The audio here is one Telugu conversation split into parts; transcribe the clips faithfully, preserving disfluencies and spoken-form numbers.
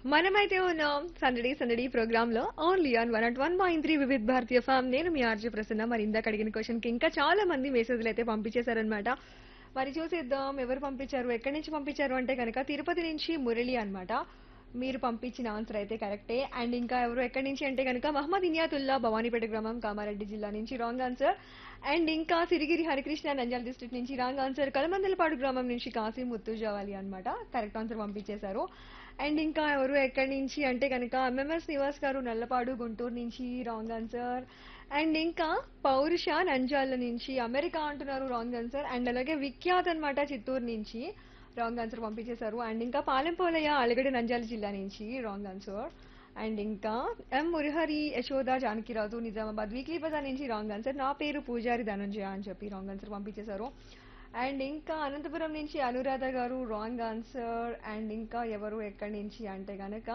మనమైతే ఉన్నాం సందడి సందడి ప్రోగ్రామ్ లో only on one at one point three Vividh Bharatiya form. నేను మీ ఆర్జే ప్రసన్న. మరి ఇందాక అడిగిన క్వశ్చన్ కి ఇంకా చాలా మంది మెసేజ్లు అయితే పంపించేశారనమాట. మరి చూసేద్దాం ఎవరు పంపించారు, ఎక్కడి నుంచి పంపించారు అంటే కనుక తిరుపతి నుంచి మురళి అన్నమాట. మీరు పంపించిన ఆన్సర్ అయితే కరెక్టే. అండ్ ఇంకా ఎవరు ఎక్కడి నుంచి అంటే కనుక మహమ్మద్ ఇనియాతుల్లా భవానీపేట గ్రామం కామారెడ్డి జిల్లా నుంచి రాంగ్ ఆన్సర్. అండ్ ఇంకా సిరిగిరి హరికృష్ణ నంద్యాల డిస్ట్రిక్ట్ నుంచి రాంగ్ ఆన్సర్. కలమందలపాడు గ్రామం నుంచి కాశీ ముత్తు జవాలి అన్నమాట కరెక్ట్ ఆన్సర్ పంపించేశారు. అండ్ ఇంకా ఎవరు ఎక్కడి నుంచి అంటే కనుక ఎంఎంఎస్ నివాస్ గారు నల్లపాడు గుంటూరు నుంచి రాంగ్ ఆన్సర్. అండ్ ఇంకా పౌరుష నంజాల నుంచి అమెరికా అంటున్నారు రాంగ్ ఆన్సర్. అండ్ అలాగే విఖ్యాత్ అన్నమాట చిత్తూరు నుంచి రాంగ్ ఆన్సర్ పంపించేశారు. అండ్ ఇంకా పాలెంపోలయ్య అలగడ నంజాల జిల్లా నుంచి రాంగ్ ఆన్సర్. అండ్ ఇంకా ఎం మురహరి యశోద జానకిరాజు నిజామాబాద్ వీక్లీ బజార్ నుంచి రాంగ్ ఆన్సర్. నా పేరు పూజారి ధనంజయ అని చెప్పి రాంగ్ ఆన్సర్ పంపించేశారు. అండ్ ఇంకా అనంతపురం నుంచి అనురాధ గారు రాంగ్ ఆన్సర్. అండ్ ఇంకా ఎవరు ఎక్కడి నుంచి అంటే గనక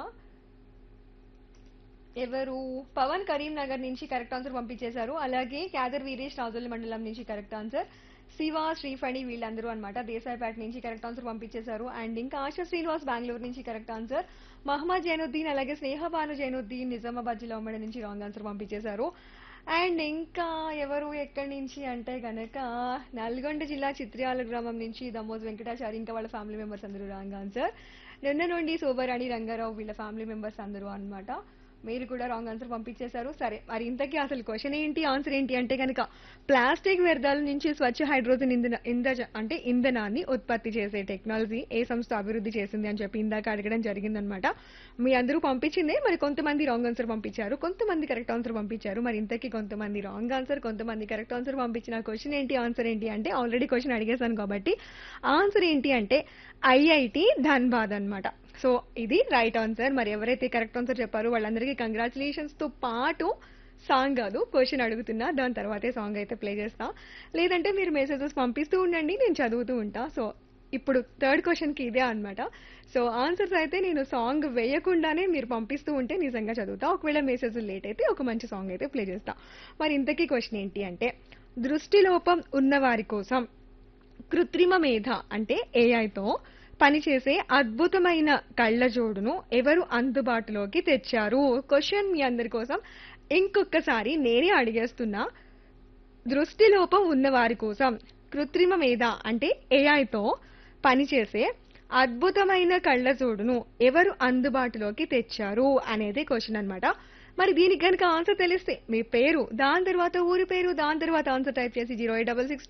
ఎవరు పవన్ కరీంనగర్ నుంచి కరెక్ట్ ఆన్సర్ పంపించేశారు. అలాగే క్యాదర్ వీరేష్ రాజోలి మండలం నుంచి కరెక్ట్ ఆన్సర్. శివ శ్రీఫణి వీళ్ళందరూ అనమాట దేశాయిపేట నుంచి కరెక్ట్ ఆన్సర్ పంపించేశారు. అండ్ ఇంకా ఆశా శ్రీనివాస్ బెంగళూరు నుంచి కరెక్ట్ ఆన్సర్. మహమ్మద్ జైనుద్దీన్ అలాగే స్నేహబాను జైనుద్దీన్ నిజామాబాద్ జిల్లా ఉమ్మడి నుంచి రాంగ్ ఆన్సర్ పంపించేశారు. అండ్ ఇంకా ఎవరు ఎక్కడి నుంచి అంటే గనక నల్గొండ జిల్లా చిత్ర్యాల గ్రామం నుంచి దమోజ్ వెంకటాచారి ఇంకా వాళ్ళ ఫ్యామిలీ మెంబర్స్ అందరూ రాంగ్ ఆన్సర్. నిన్న నుండి శోభరాణి రంగారావు వీళ్ళ ఫ్యామిలీ మెంబర్స్ అందరూ అన్నమాట మీరు కూడా రాంగ్ ఆన్సర్ పంపించేశారు. సరే మరి ఇంతకీ అసలు క్వశ్చన్ ఏంటి, ఆన్సర్ ఏంటి అంటే కనుక ప్లాస్టిక్ వ్యర్థాల నుంచి స్వచ్ఛ హైడ్రోజన్ ఇంధన ఇంధ అంటే ఇంధనాన్ని ఉత్పత్తి చేసే టెక్నాలజీ ఏ సంస్థ అభివృద్ధి చేసింది అని చెప్పి ఇందాక అడగడం జరిగిందనమాట. మీ అందరూ పంపించిందే. మరి కొంతమంది రాంగ్ ఆన్సర్ పంపించారు, కొంతమంది కరెక్ట్ ఆన్సర్ పంపించారు. మరి ఇంతకీ కొంతమంది రాంగ్ ఆన్సర్, కొంతమంది కరెక్ట్ ఆన్సర్ పంపించిన క్వశ్చన్ ఏంటి, ఆన్సర్ ఏంటి అంటే ఆల్రెడీ క్వశ్చన్ అడిగేశాను కాబట్టి ఆన్సర్ ఏంటి అంటే ఐఐటి ధన్బాద్ అన్నమాట. సో ఇది రైట్ ఆన్సర్. మరి ఎవరైతే కరెక్ట్ ఆన్సర్ చెప్పారో వాళ్ళందరికీ కంగ్రాచులేషన్స్ తో పాటు సాంగ్ కాదు క్వశ్చన్ అడుగుతున్నా, దాని తర్వాతే సాంగ్ అయితే ప్లే చేస్తా. లేదంటే మీరు మెసేజెస్ పంపిస్తూ ఉండండి, నేను చదువుతూ ఉంటా. సో ఇప్పుడు థర్డ్ క్వశ్చన్ కి ఇదే అన్నమాట. సో ఆన్సర్స్ అయితే నేను సాంగ్ వేయకుండానే మీరు పంపిస్తూ ఉంటే నిజంగా చదువుతా. ఒకవేళ మెసేజ్ లేట్ అయితే ఒక మంచి సాంగ్ అయితే ప్లే చేస్తా. మరి ఇంతకీ క్వశ్చన్ ఏంటి అంటే దృష్టిలోపం ఉన్న వారి కోసం కృత్రిమ మేధ అంటే ఏఐతో పనిచేసే అద్భుతమైన కళ్ళజోడును ఎవరు అందుబాటులోకి తెచ్చారు? క్వశ్చన్ మీ అందరి కోసం ఇంకొకసారి నేనే అడిగేస్తున్నా. దృష్టిలోపం ఉన్న వారి కోసం కృత్రిమ మేధ అంటే ఏఐతో పనిచేసే అద్భుతమైన కళ్ళజోడును ఎవరు అందుబాటులోకి తెచ్చారు అనేది క్వశ్చన్ అన్నమాట. మరి దీనికి కనుక ఆన్సర్ తెలిస్తే మీ పేరు, దాని తర్వాత ఊరి పేరు, దాని తర్వాత ఆన్సర్ టైప్ చేసి జీరో ఎయిట్ డబల్ సిక్స్